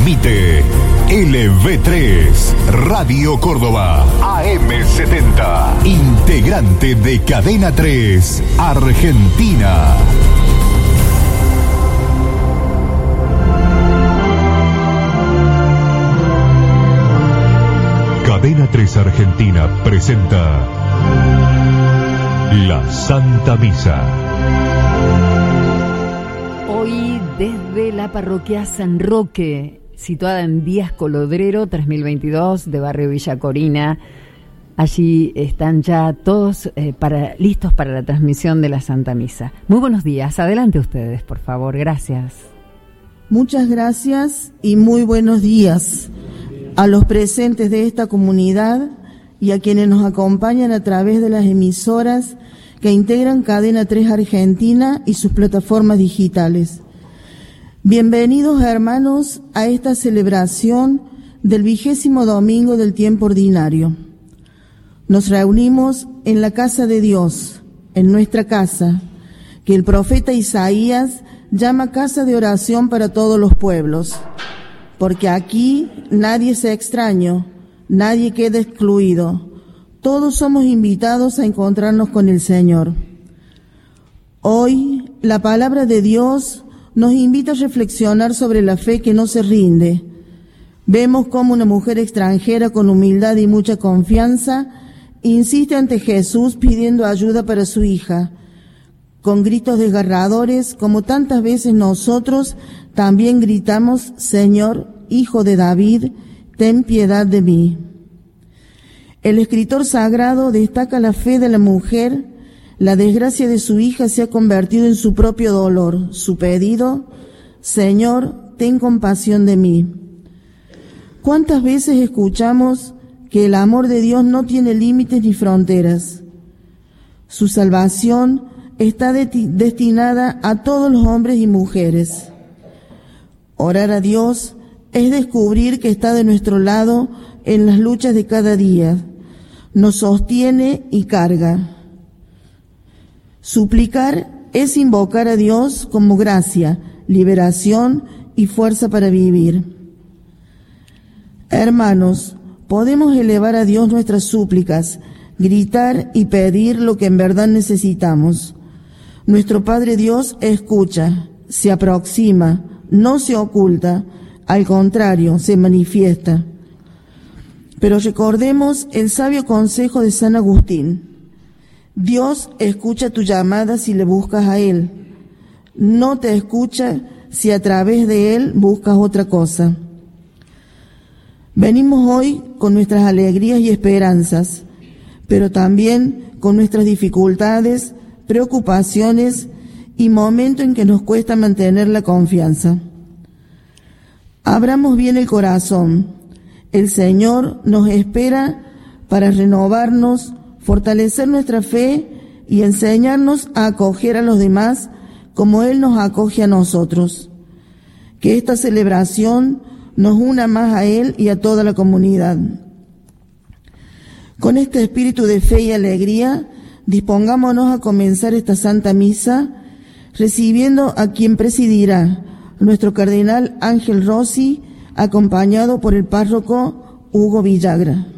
Transmite LV3 Radio Córdoba AM70, integrante de Cadena 3 Argentina. Cadena 3 Argentina presenta La Santa Misa. Hoy desde la parroquia San Roque, situada en Díaz Colodrero 3022 de barrio Villa Corina. Allí están ya todos listos para la transmisión de la Santa Misa. Muy buenos días, adelante ustedes, por favor, gracias. Muchas gracias y muy buenos días a los presentes de esta comunidad y a quienes nos acompañan a través de las emisoras que integran Cadena 3 Argentina y sus plataformas digitales. Bienvenidos, hermanos, a esta celebración del 20º domingo del tiempo ordinario. Nos reunimos en la casa de Dios, en nuestra casa, que el profeta Isaías llama casa de oración para todos los pueblos, porque aquí nadie es extraño, nadie queda excluido. Todos somos invitados a encontrarnos con el Señor. Hoy, la palabra de Dios nos invita a reflexionar sobre la fe que no se rinde. Vemos cómo una mujer extranjera con humildad y mucha confianza insiste ante Jesús pidiendo ayuda para su hija. Con gritos desgarradores, como tantas veces nosotros también gritamos: Señor, Hijo de David, ten piedad de mí. El escritor sagrado destaca la fe de la mujer. La desgracia de su hija se ha convertido en su propio dolor. Su pedido: Señor, ten compasión de mí. ¿Cuántas veces escuchamos que el amor de Dios no tiene límites ni fronteras? Su salvación está destinada a todos los hombres y mujeres. Orar a Dios es descubrir que está de nuestro lado en las luchas de cada día. Nos sostiene y carga. Suplicar es invocar a Dios como gracia, liberación y fuerza para vivir. Hermanos, podemos elevar a Dios nuestras súplicas, gritar y pedir lo que en verdad necesitamos. Nuestro Padre Dios escucha, se aproxima, no se oculta, al contrario, se manifiesta. Pero recordemos el sabio consejo de San Agustín. Dios escucha tu llamada si le buscas a Él. No te escucha si a través de Él buscas otra cosa. Venimos hoy con nuestras alegrías y esperanzas, pero también con nuestras dificultades, preocupaciones y momentos en que nos cuesta mantener la confianza. Abramos bien el corazón. El Señor nos espera para renovarnos, fortalecer nuestra fe y enseñarnos a acoger a los demás como Él nos acoge a nosotros. Que esta celebración nos una más a Él y a toda la comunidad. Con este espíritu de fe y alegría, dispongámonos a comenzar esta Santa Misa, recibiendo a quien presidirá, nuestro cardenal Ángel Rossi, acompañado por el párroco Hugo Villagra.